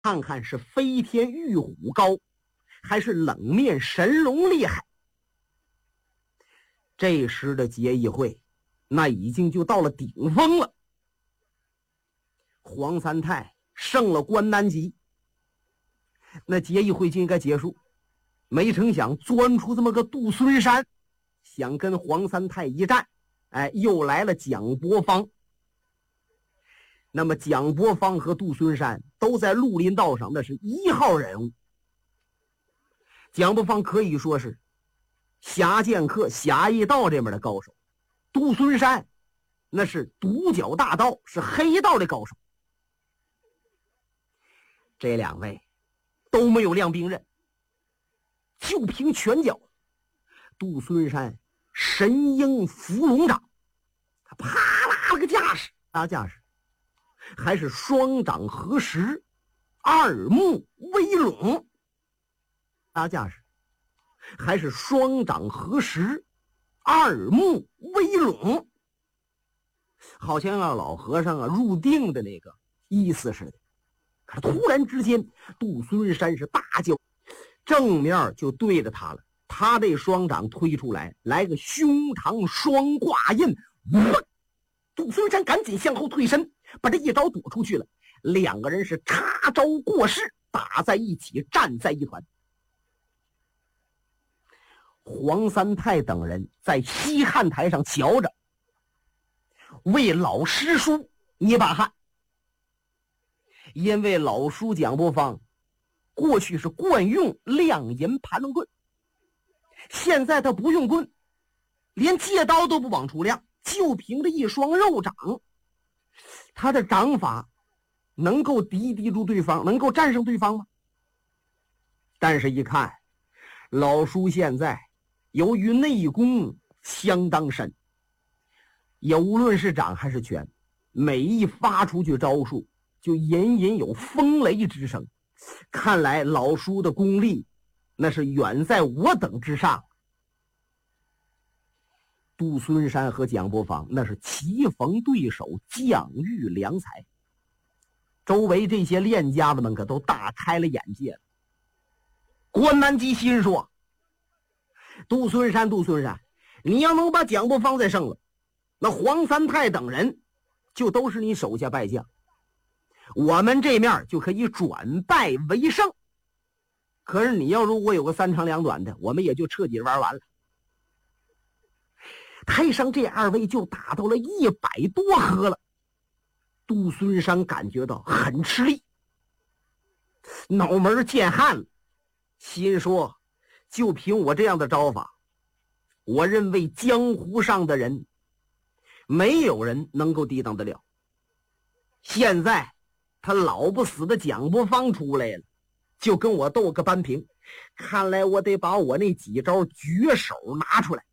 看看是飞天玉虎高，还是冷面神龙厉害。这时的结义会那已经就到了顶峰了。黄三泰胜了关南吉，那结义会就应该结束，没成想钻出这么个杜孙山，想跟黄三泰一战。又来了蒋伯方。那么蒋伯方和杜孙山都在绿林道上那是1号人物。蒋伯方可以说是侠剑客侠义道这边的高手，杜孙山那是独角大刀，是黑道的高手。这2位都没有亮兵刃，就凭拳脚，杜孙山神鹰伏龙掌，他啪啦了个架势，还是双掌合十，二目微拢，还是双掌合十，二目微拢，好像让老和尚入定的那个意思似的。可是突然之间，杜孙山是大叫，正面就对着他了。他这双掌推出来，来个胸膛双挂印，杜孙山赶紧向后退身，把这一招躲出去了。2个人是插招过势，打在一起，战在一团。黄三泰等人在西汉台上瞧着，为老师叔捏把汗。因为老叔蒋伯方过去是惯用亮银盘龙棍，现在他不用棍，连借刀都不往出亮，就凭着一双肉掌，他的掌法能够敌住对方，能够战胜对方吗？但是一看老叔现在由于内功相当深，也无论是掌还是拳，每一发出去招数就隐隐有风雷之声，看来老叔的功力那是远在我等之上。杜孙山和蒋伯方那是棋逢对手，将遇良才，周围这些练家子们可都大开了眼界了。关南吉心说，杜孙山，你要能把蒋伯方再胜了，那黄三泰等人就都是你手下败将，我们这面就可以转败为胜。可是你要如果有个3长2短的，我们也就彻底玩完了。台上这2位就打到了100多合了，杜孙山感觉到很吃力，脑门见汗了，心说就凭我这样的招法，我认为江湖上的人没有人能够抵挡得了。现在他老不死的蒋伯方出来了，就跟我斗个扳平，看来我得把我那几招绝手拿出来。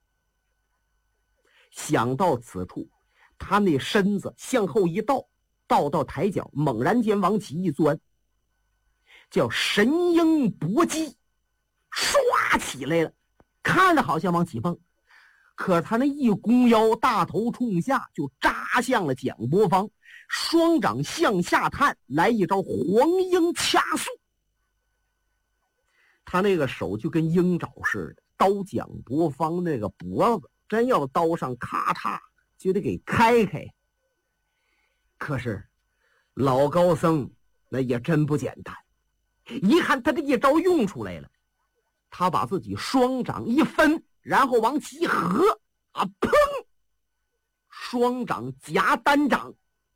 想到此处，他那身子向后一倒，到台角，猛然间往起一钻，叫神鹰搏击，唰起来了，看着好像往起蹦，可他那一弓腰，大头冲下就扎向了蒋伯方，双掌向下探，来一招黄鹰掐速。他那个手就跟鹰爪似的，刀蒋伯方那个脖子，真要刀上咔嚓就得给开开。可是老高僧那也真不简单，一看他这一招用出来了，他把自己双掌一分，然后往起一合，砰！双掌夹单掌，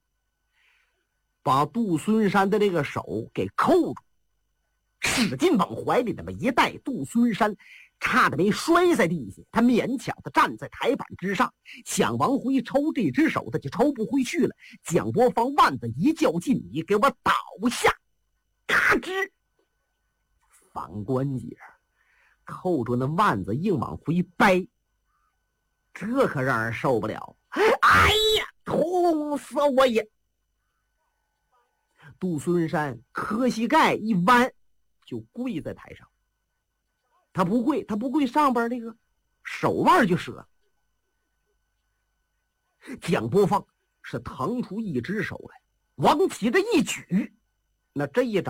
把杜孙山的这个手给扣住，使劲往怀里那么一带，杜孙山差点没摔在地下，他勉强的站在台板之上，想往回抽这只手，他就抽不回去了。蒋伯方腕子一较劲，你给我倒下，咔吱，反关节扣住那腕子硬往回掰，这可让人受不了。哎呀，痛死我也！杜孙山磕膝盖一弯，就跪在台上。他不跪上边那个手腕就折了。蒋伯方是腾出一只手来，往起这一举， 那这一掌